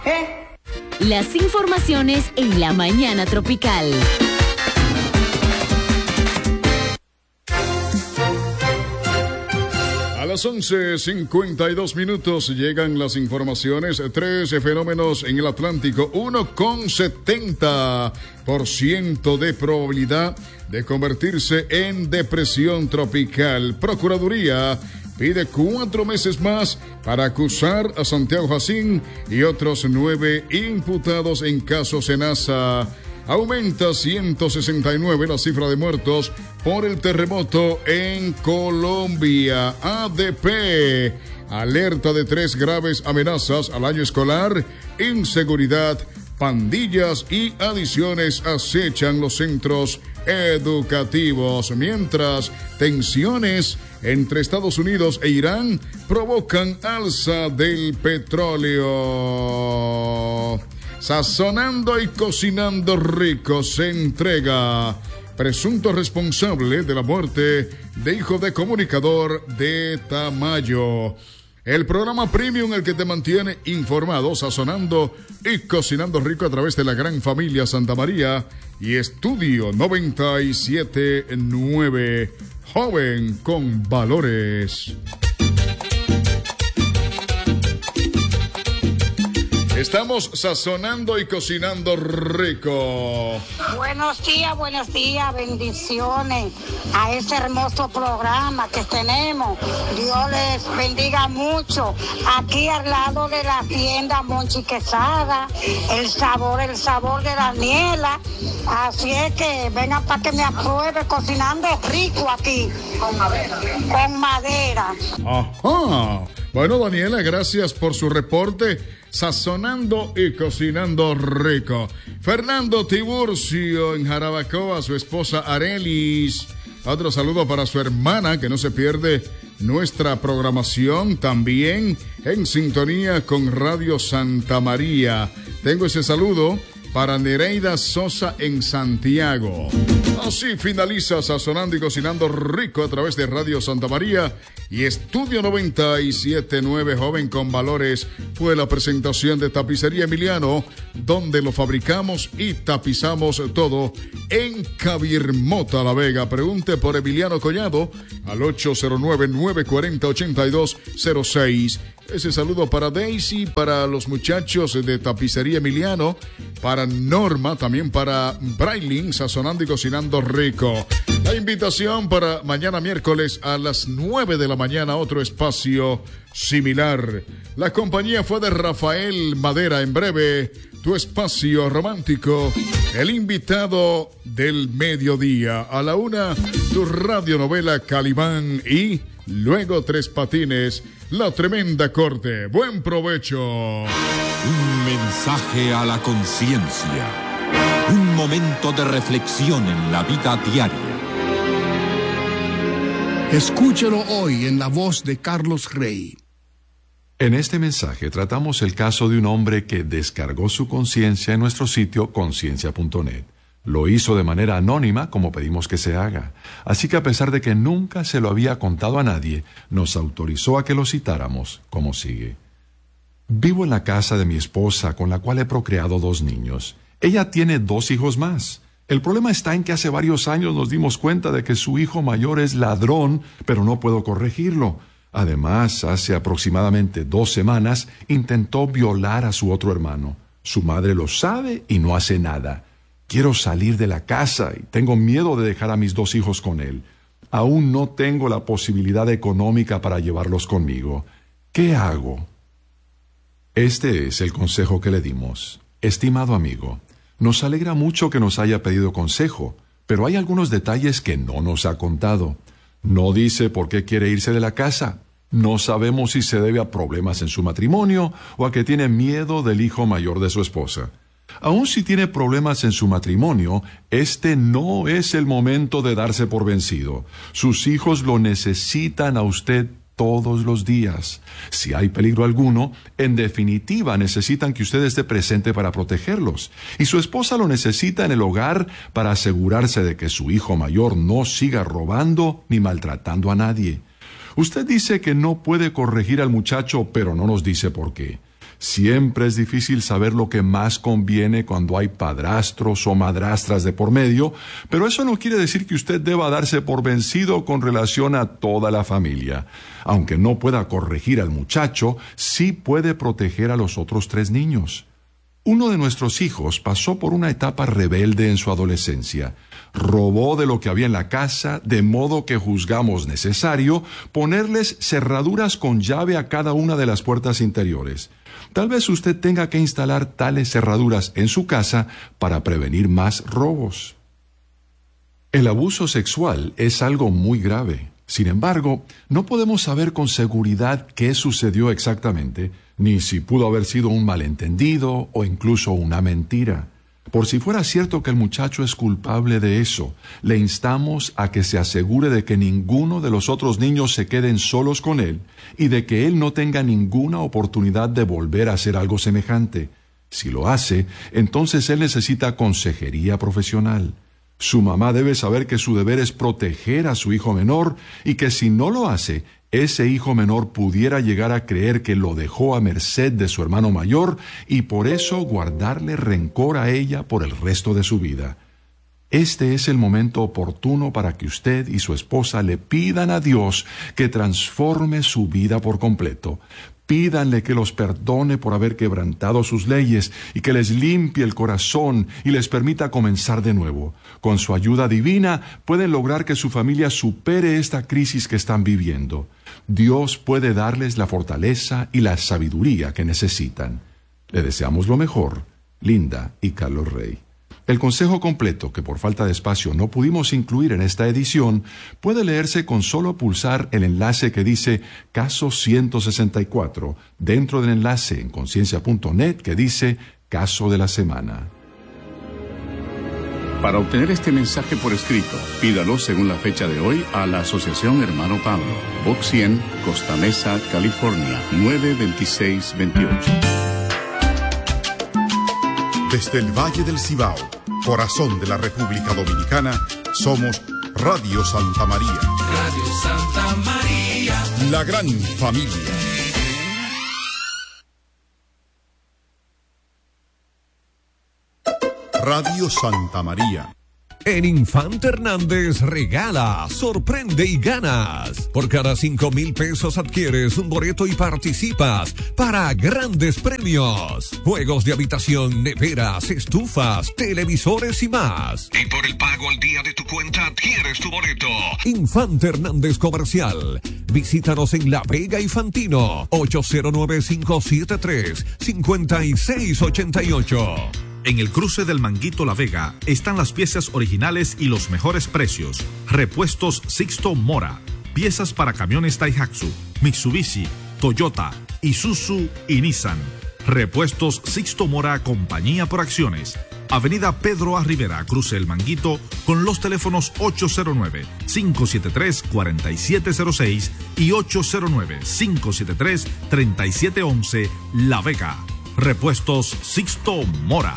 Las informaciones en la mañana tropical. A las 11:52 llegan las informaciones. 13 fenómenos en el Atlántico. 1,70% de probabilidad de convertirse en depresión tropical. Procuraduría pide 4 meses más para acusar a Santiago Jacín y otros 9 imputados en caso Senasa. Aumenta 169 la cifra de muertos por el terremoto en Colombia. ADP alerta de 3 graves amenazas al año escolar. Inseguridad, pandillas y adicciones acechan los centros educativos, mientras tensiones entre Estados Unidos e Irán provocan alza del petróleo. Sazonando y cocinando rico se entrega presunto responsable de la muerte de hijo de comunicador de Tamayo. El programa premium, el que te mantiene informado, sazonando y cocinando rico a través de la gran familia Santa María y Estudio 97.9, joven con valores. Estamos sazonando y cocinando rico. Buenos días, bendiciones a ese hermoso programa que tenemos. Dios les bendiga mucho. Aquí al lado de la tienda Monchi Quesada, el sabor de Daniela. Así es que vengan para que me apruebe cocinando rico aquí. Con madera. Ajá. Bueno, Daniela, gracias por su reporte. Sazonando y cocinando rico. Fernando Tiburcio en Jarabacoa, su esposa Arelis. Otro saludo para su hermana, que no se pierde nuestra programación, también en sintonía con Radio Santa María. Tengo ese saludo para Nereida Sosa en Santiago. Así finaliza Sazonando y Cocinando Rico a través de Radio Santa María y Estudio 97.9, joven con valores. Fue la presentación de Tapicería Emiliano, donde lo fabricamos y tapizamos todo en Cabirmota, La Vega. Pregunte por Emiliano Collado al 809-940-8206. Ese saludo para Daisy, para los muchachos de Tapicería Emiliano, para Norma, también para Brailin, Sazonando y Cocinando Rico. La invitación para mañana miércoles a las 9 de la mañana, otro espacio similar. La compañía fue de Rafael Madera. En breve, tu espacio romántico, el invitado del mediodía. A la 1, tu radionovela Calimán y luego Tres Patines, La Tremenda Corte. Buen provecho. Un mensaje a la conciencia. Un momento de reflexión en la vida diaria. Escúchelo hoy en la voz de Carlos Rey. En este mensaje tratamos el caso de un hombre que descargó su conciencia en nuestro sitio conciencia.net. Lo hizo de manera anónima, como pedimos que se haga. Así que a pesar de que nunca se lo había contado a nadie, nos autorizó a que lo citáramos como sigue. Vivo en la casa de mi esposa, con la cual he procreado 2 niños. Ella tiene 2 hijos más. El problema está en que hace varios años nos dimos cuenta de que su hijo mayor es ladrón, pero no puedo corregirlo. Además, hace aproximadamente 2 semanas intentó violar a su otro hermano. Su madre lo sabe y no hace nada. Quiero salir de la casa y tengo miedo de dejar a mis 2 hijos con él. Aún no tengo la posibilidad económica para llevarlos conmigo. ¿Qué hago? Este es el consejo que le dimos. Estimado amigo, nos alegra mucho que nos haya pedido consejo, pero hay algunos detalles que no nos ha contado. No dice por qué quiere irse de la casa. No sabemos si se debe a problemas en su matrimonio o a que tiene miedo del hijo mayor de su esposa. Aun si tiene problemas en su matrimonio, este no es el momento de darse por vencido. Sus hijos lo necesitan a usted todos los días. Si hay peligro alguno, en definitiva necesitan que usted esté presente para protegerlos. Y su esposa lo necesita en el hogar para asegurarse de que su hijo mayor no siga robando ni maltratando a nadie. Usted dice que no puede corregir al muchacho, pero no nos dice por qué. Siempre es difícil saber lo que más conviene cuando hay padrastros o madrastras de por medio, pero eso no quiere decir que usted deba darse por vencido con relación a toda la familia. Aunque no pueda corregir al muchacho, sí puede proteger a los otros 3 niños. Uno de nuestros hijos pasó por una etapa rebelde en su adolescencia. Robó de lo que había en la casa, de modo que juzgamos necesario ponerles cerraduras con llave a cada una de las puertas interiores. Tal vez usted tenga que instalar tales cerraduras en su casa para prevenir más robos. El abuso sexual es algo muy grave. Sin embargo, no podemos saber con seguridad qué sucedió exactamente, ni si pudo haber sido un malentendido o incluso una mentira. Por si fuera cierto que el muchacho es culpable de eso, le instamos a que se asegure de que ninguno de los otros niños se queden solos con él y de que él no tenga ninguna oportunidad de volver a hacer algo semejante. Si lo hace, entonces él necesita consejería profesional. Su mamá debe saber que su deber es proteger a su hijo menor y que si no lo hace, ese hijo menor pudiera llegar a creer que lo dejó a merced de su hermano mayor y por eso guardarle rencor a ella por el resto de su vida. Este es el momento oportuno para que usted y su esposa le pidan a Dios que transforme su vida por completo. Pídanle que los perdone por haber quebrantado sus leyes y que les limpie el corazón y les permita comenzar de nuevo. Con su ayuda divina pueden lograr que su familia supere esta crisis que están viviendo. Dios puede darles la fortaleza y la sabiduría que necesitan. Le deseamos lo mejor, Linda y Carlos Rey. El consejo completo, que por falta de espacio no pudimos incluir en esta edición, puede leerse con solo pulsar el enlace que dice Caso 164, dentro del enlace en conciencia.net que dice Caso de la Semana. Para obtener este mensaje por escrito, pídalo según la fecha de hoy a la Asociación Hermano Pablo, Box 100, Costa Mesa, California, 92628. Desde el Valle del Cibao, corazón de la República Dominicana, somos Radio Santa María. Radio Santa María. La gran familia. Radio Santa María. En Infante Hernández regala, sorprende y ganas. Por cada 5,000 pesos adquieres un boleto y participas para grandes premios. Juegos de habitación, neveras, estufas, televisores y más. Y por el pago al día de tu cuenta adquieres tu boleto. Infante Hernández Comercial. Visítanos en La Vega y Fantino. 809-573-5688. En el cruce del Manguito La Vega están las piezas originales y los mejores precios. Repuestos Sixto Mora. Piezas para camiones Daihatsu, Mitsubishi, Toyota, Isuzu y Nissan. Repuestos Sixto Mora, compañía por acciones. Avenida Pedro A. Rivera, cruce el Manguito, con los teléfonos 809-573-4706 y 809-573-3711 La Vega. Repuestos Sixto Mora.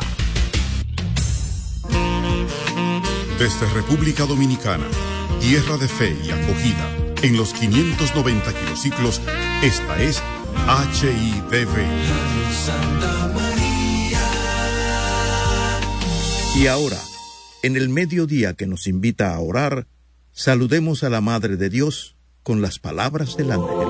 Desde República Dominicana, tierra de fe y acogida, en los 590 kilociclos, esta es HIDV. Santa María. Y ahora, en el mediodía que nos invita a orar, saludemos a la Madre de Dios con las palabras del ángel.